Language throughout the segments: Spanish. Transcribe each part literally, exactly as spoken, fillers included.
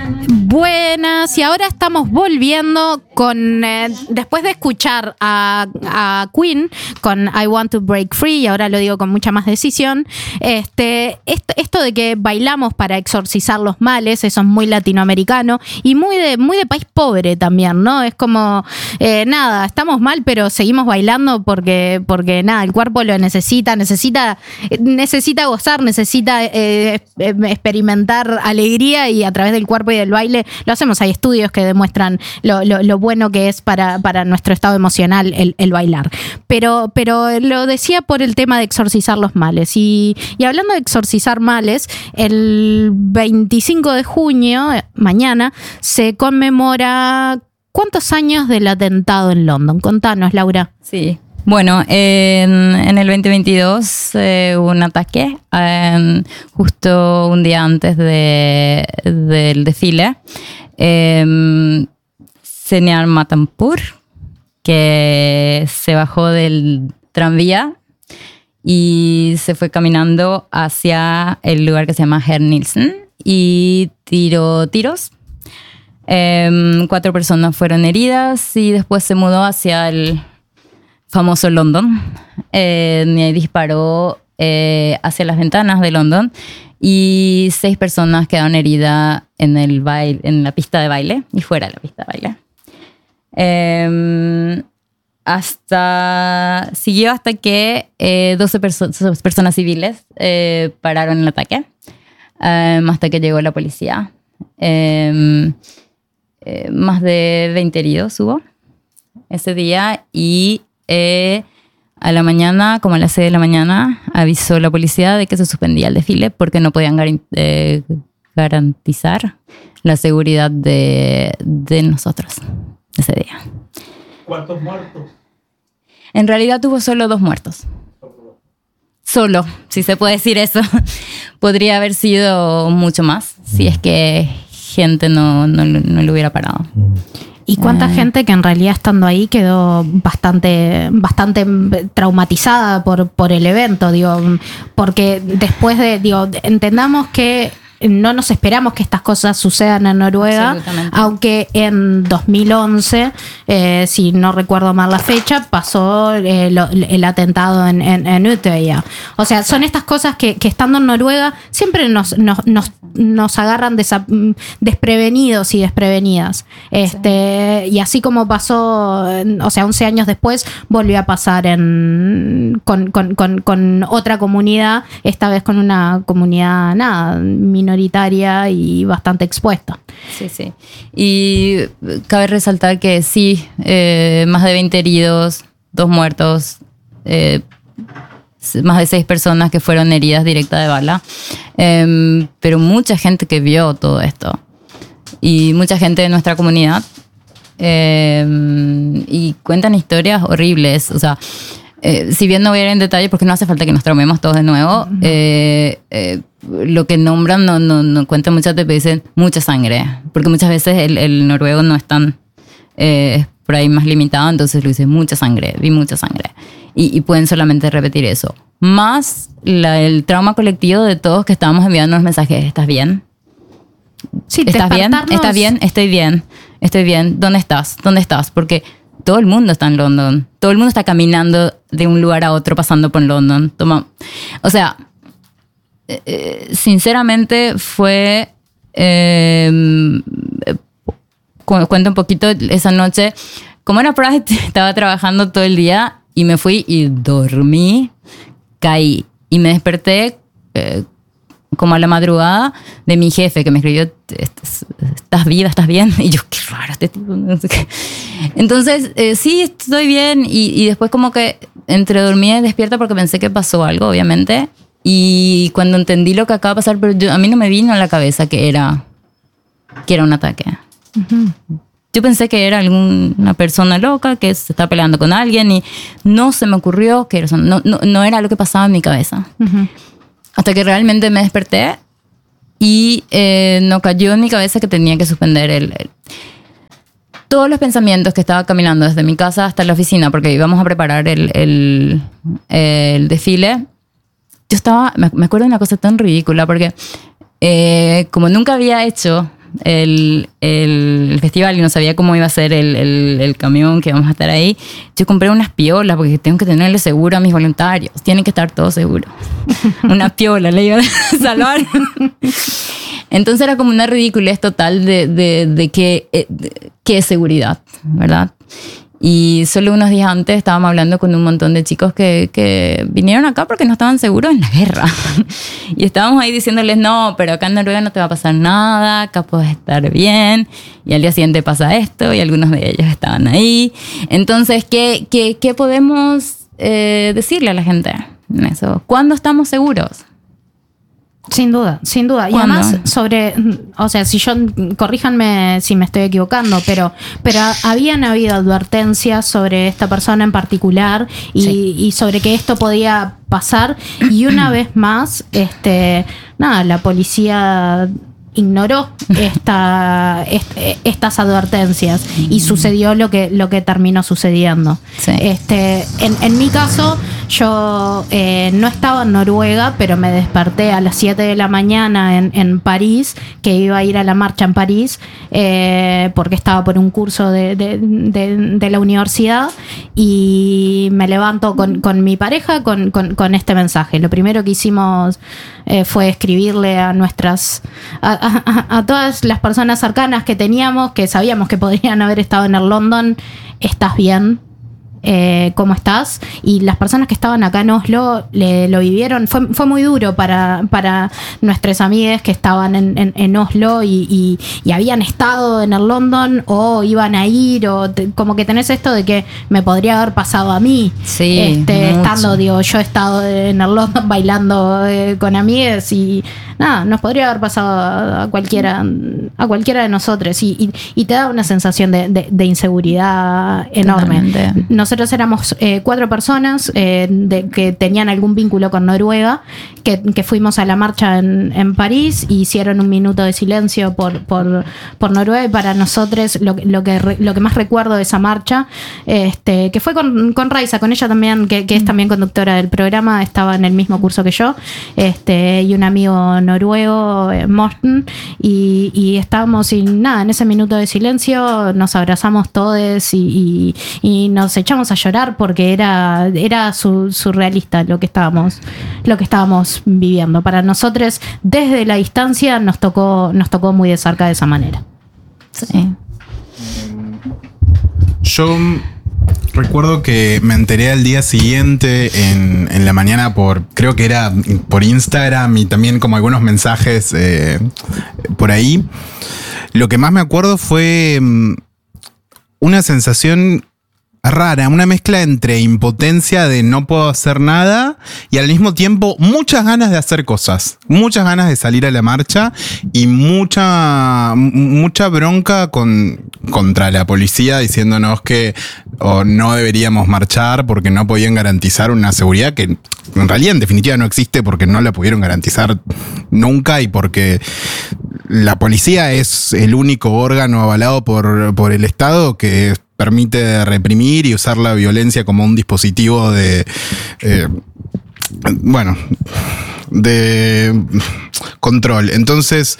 Buenas, y ahora estamos volviendo con, eh, después de escuchar a, a Queen con I Want to Break Free, y ahora lo digo con mucha más decisión, este, esto, esto de que bailamos para exorcizar los males, eso es muy latinoamericano y muy de, muy de país pobre también, ¿no? Es como, eh, nada, estamos mal, pero seguimos bailando porque, porque nada, el cuerpo lo necesita, necesita, necesita gozar, necesita eh, experimentar alegría, y a través del cuerpo y del baile lo hacemos. Hay estudios que demuestran lo, lo, lo bueno que es para, para nuestro estado emocional el, el bailar. Pero, pero lo decía por el tema de exorcizar los males. Y, y hablando de exorcizar males, el veinticinco de junio, mañana, se conmemora ¿cuántos años del atentado en London? Contanos, Laura. Sí. Bueno, en, en el veinte veintidós eh, hubo un ataque eh, justo un día antes de, del desfile. Eh, Señor Matampur, que se bajó del tranvía y se fue caminando hacia el lugar que se llama Herr Nielsen y tiró tiros. Eh, cuatro personas fueron heridas y después se mudó hacia el famoso London, eh, y disparó eh, hacia las ventanas de London y seis personas quedaron heridas en, el baile, en la pista de baile y fuera de la pista de baile. Eh, hasta, siguió hasta que eh, doce perso- personas civiles eh, pararon el ataque, eh, hasta que llegó la policía. Eh, eh, más de veinte heridos hubo ese día y Eh, a la mañana, como a las seis de la mañana, avisó la policía de que se suspendía el desfile porque no podían gar- eh, garantizar la seguridad de, de nosotros ese día. ¿Cuántos muertos? En realidad tuvo solo dos muertos. Solo, si se puede decir eso. Podría haber sido mucho más si es que gente no, no, no lo hubiera parado. ¿Y cuánta eh. gente que en realidad estando ahí quedó bastante, bastante traumatizada por, por el evento? Digo, porque después de, digo, entendamos que no nos esperamos que estas cosas sucedan en Noruega, aunque en dos mil once, eh, si no recuerdo mal la fecha, pasó eh, lo, el atentado en, en, en Utøya. O sea, son estas cosas que, que estando en Noruega siempre nos, nos, nos, nos agarran desa, desprevenidos y desprevenidas. Este, sí. Y así como pasó, o sea, once años después, volvió a pasar en, con, con, con, con otra comunidad, esta vez con una comunidad, nada, minoritaria y bastante expuesta. Sí, sí. Y cabe resaltar que sí, eh, más de veinte heridos, dos muertos, eh, más de seis personas que fueron heridas directa de bala, eh, pero mucha gente que vio todo esto y mucha gente de nuestra comunidad, eh, y cuentan historias horribles. O sea, eh, si bien no voy a ir en detalle porque no hace falta que nos traumemos todos de nuevo, uh-huh. eh, eh, lo que nombran no, no, no cuentan muchas veces mucha sangre, porque muchas veces el, el noruego no es tan eh, por ahí más limitado, entonces lo dice mucha sangre, vi mucha sangre, y, y pueden solamente repetir eso, más la, el trauma colectivo de todos que estábamos enviando los mensajes. ¿Estás bien? Sí, ¿Estás bien? ¿Estás bien? Estoy bien, estoy bien. ¿Dónde estás? ¿Dónde estás? Porque todo el mundo está en London, todo el mundo está caminando de un lugar a otro pasando por London. Toma. O sea, eh, sinceramente fue, eh, cuento un poquito esa noche, como era Pride, estaba trabajando todo el día y me fui y dormí, caí y me desperté eh, como a la madrugada de mi jefe que me escribió: ¿estás viva? ¿Estás bien? Y yo, qué raro este tipo, no sé qué. Entonces, eh, sí, estoy bien, y, y después como que entre dormida y despierta porque pensé que pasó algo, obviamente, y cuando entendí lo que acaba de pasar, pero yo, a mí no me vino a la cabeza que era, que era un ataque. Uh-huh. Yo pensé que era alguna persona loca que se está peleando con alguien y no se me ocurrió que era, no, no, no era lo que pasaba en mi cabeza. Uh-huh. Hasta que realmente me desperté y eh, no cayó en mi cabeza que tenía que suspender el, el... Todos los pensamientos que estaba caminando desde mi casa hasta la oficina, porque íbamos a preparar el, el, el desfile. Yo estaba... Me acuerdo de una cosa tan ridícula, porque eh, como nunca había hecho el, el, el festival y no sabía cómo iba a ser el, el, el camión que vamos a estar ahí, yo compré unas piolas porque tengo que tenerle seguro a mis voluntarios. Tienen que estar todos seguros. Una piola le iba a salvar. Entonces era como una ridiculez total de, de, de qué de, qué es seguridad, ¿verdad? Y solo unos días antes estábamos hablando con un montón de chicos que, que vinieron acá porque no estaban seguros en la guerra. Y estábamos ahí diciéndoles, no, pero acá en Noruega no te va a pasar nada, acá puedes estar bien. Y al día siguiente pasa esto y algunos de ellos estaban ahí. Entonces, ¿qué, qué, qué podemos eh, decirle a la gente en eso? ¿Cuándo estamos seguros? Sin duda, sin duda. Y ¿Cuándo? además sobre, o sea, si yo, corríjanme si me estoy equivocando, pero, pero habían habido advertencias sobre esta persona en particular y, Sí. y sobre que esto podía pasar. Y una vez más, este, nada, la policía ignoró esta, est, estas advertencias y sucedió lo que, lo que terminó sucediendo. Sí. Este, en, en mi caso, yo eh, no estaba en Noruega, pero me desperté a las siete de la mañana en, en París, que iba a ir a la marcha en París, eh, porque estaba por un curso de, de, de, de la universidad, y me levanto con, con mi pareja con, con, con este mensaje. Lo primero que hicimos eh, fue escribirle a nuestras a, a, a todas las personas cercanas que teníamos, que sabíamos que podrían haber estado en el London. ¿Estás bien? Eh, ¿Cómo estás? Y las personas que estaban acá en Oslo le, lo vivieron. Fue, fue muy duro para, para nuestras amigas que estaban en, en, en Oslo y, y, y habían estado en el London o iban a ir, o te, como que tenés esto de que me podría haber pasado a mí. Sí, este, mucho. estando, digo, yo he estado en el London bailando eh, con amigas y nada, nos podría haber pasado a, a cualquiera a cualquiera de nosotros y, y, y te da una sensación de, de, de inseguridad enorme. Totalmente. Nosotros éramos eh, cuatro personas eh, de, que tenían algún vínculo con Noruega, que, que fuimos a la marcha en, en París y hicieron un minuto de silencio por, por, por Noruega. Y para nosotros lo, lo, que, re, lo que más recuerdo de esa marcha, este, que fue con, con Raiza, con ella también, que, que es también conductora del programa, estaba en el mismo curso que yo, este, y un amigo noruego, eh, Morten, y, y estábamos sin nada, en ese minuto de silencio nos abrazamos todos y, y, y nos echamos a llorar porque era, era su, surrealista lo que estábamos, lo que estábamos viviendo. Para nosotros, desde la distancia, nos tocó, nos tocó muy de cerca de esa manera. Sí. Yo recuerdo que me enteré al día siguiente en, en la mañana por, creo que era por Instagram y también como algunos mensajes eh, por ahí. Lo que más me acuerdo fue um, una sensación rara, una mezcla entre impotencia de no puedo hacer nada y al mismo tiempo muchas ganas de hacer cosas, muchas ganas de salir a la marcha y mucha mucha bronca con, contra la policía diciéndonos que oh, no deberíamos marchar porque no podían garantizar una seguridad que en realidad en definitiva no existe porque no la pudieron garantizar nunca y porque la policía es el único órgano avalado por, por el Estado que permite reprimir y usar la violencia como un dispositivo de, eh, bueno, de control. Entonces,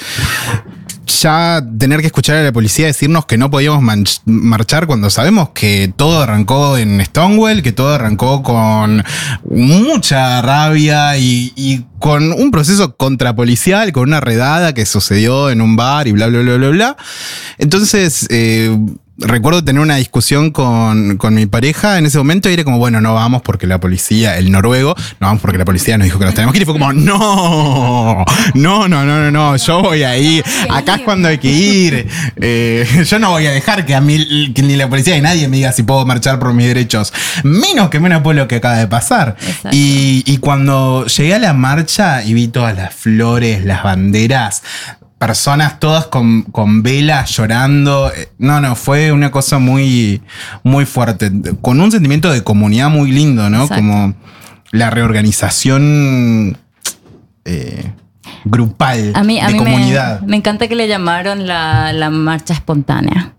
ya tener que escuchar a la policía decirnos que no podíamos manch- marchar cuando sabemos que todo arrancó en Stonewall, que todo arrancó con mucha rabia y, y con un proceso contrapolicial, con una redada que sucedió en un bar y bla, bla, bla, bla, bla. Entonces, eh, recuerdo tener una discusión con, con mi pareja en ese momento y era como, bueno, no vamos porque la policía, el noruego, no vamos porque la policía nos dijo que nos tenemos que ir. Y fue como, no, no, no, no, no, no, yo voy a ir. Acá es cuando hay que ir. Eh, yo no voy a dejar que a mí, que ni la policía ni nadie me diga si puedo marchar por mis derechos. Menos que menos por lo que acaba de pasar. Y, y cuando llegué a la marcha y vi todas las flores, las banderas, personas todas con, con velas llorando. No, no, fue una cosa muy, muy fuerte. Con un sentimiento de comunidad muy lindo, ¿no? Exacto. Como la reorganización eh, grupal A mí, a de mí comunidad. me, me encanta que le llamaron la, la marcha espontánea.